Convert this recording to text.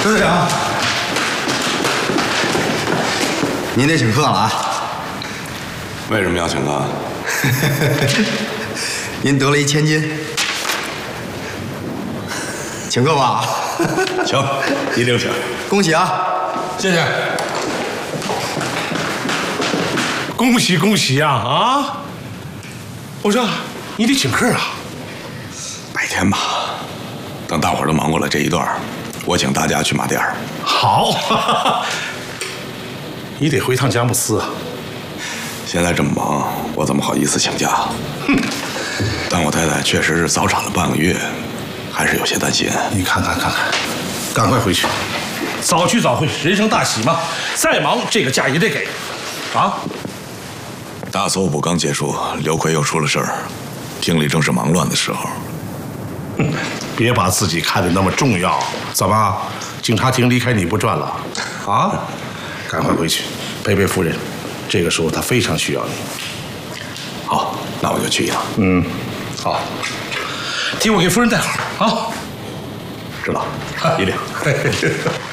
周队长，您得请客了啊！ 为什么要请客？ 您得了1千金，请客吧。 请，一定请。 恭喜啊！ 谢谢。恭喜恭喜呀！啊！我说，你得请客啊。 改天吧，等大伙儿都忙过了这一段，我请大家去马甸儿。 好，你得回趟佳木斯啊。 现在这么忙，我怎么好意思请假？ 哼， 但我太太确实是早产了半个月，还是有些担心。 你看看，赶快回去，早去早回，人生大喜嘛。再忙，这个假也得给，啊。 大搜捕刚结束，刘奎又出了事儿，厅里正是忙乱的时候。 别把自己看得那么重要，怎么？警察厅离开你不转了？啊？赶快回去陪陪夫人，这个时候她非常需要你。 好，那我就去一趟。 好，替我给夫人带好啊。 知道，一定。